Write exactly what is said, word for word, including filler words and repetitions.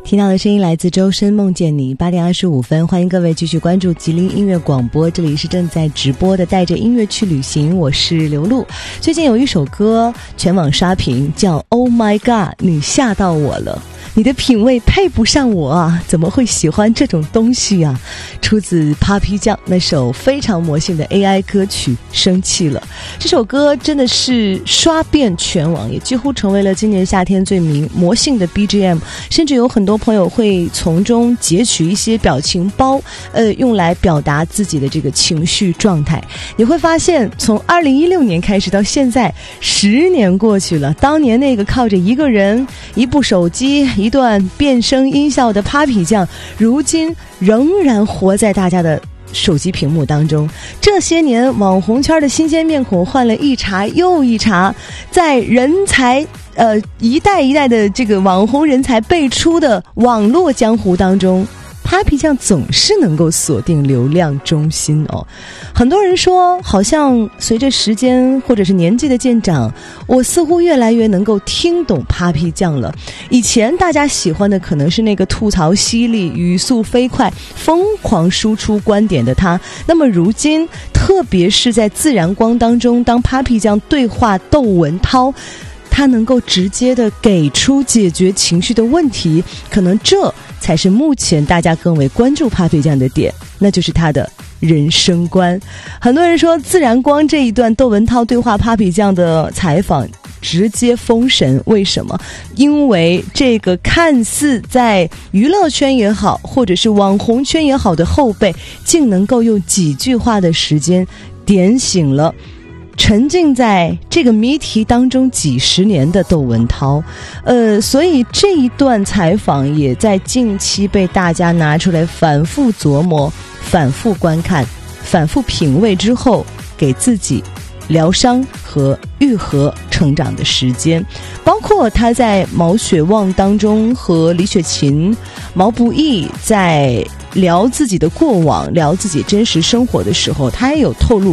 听到的声音来自周深，梦见你。八点二十五分，欢迎各位继续关注吉林音乐广播，这里是正在直播的带着音乐去旅行，我是刘露。最近有一首歌全网刷屏，叫 Oh My God， 你吓到我了，你的品味配不上我啊，怎么会喜欢这种东西啊？出自 Papi 酱那首非常魔性的 A I 歌曲生气了。这首歌真的是刷遍全网，也几乎成为了今年夏天最名魔性的 B G M， 甚至有很多朋友会从中截取一些表情包呃，用来表达自己的这个情绪状态。你会发现从二零一六年开始到现在十年过去了，当年那个靠着一个人一部手机一段变声音效的 Papi 酱，如今仍然活在大家的手机屏幕当中。这些年网红圈的新鲜面孔换了一茬又一茬，在人才呃一代一代的这个网红人才辈出的网络江湖当中，Papi 酱总是能够锁定流量中心哦。很多人说，好像随着时间或者是年纪的渐长，我似乎越来越能够听懂 Papi 酱了。以前大家喜欢的可能是那个吐槽犀利、语速飞快、疯狂输出观点的他，那么如今，特别是在自然光当中，当 Papi 酱对话窦文涛，他能够直接的给出解决情绪的问题，可能这才是目前大家更为关注 Papi 酱的点，那就是他的人生观。很多人说自然光这一段窦文涛对话 Papi 酱的采访直接封神，为什么？因为这个看似在娱乐圈也好，或者是网红圈也好的后辈，竟能够用几句话的时间点醒了沉浸在这个谜题当中几十年的窦文涛。呃，所以这一段采访也在近期被大家拿出来反复琢磨、反复观看、反复品味之后，给自己疗伤和愈合成长的时间。包括他在毛血旺当中和李雪琴、毛不易在聊自己的过往、聊自己真实生活的时候，他也有透露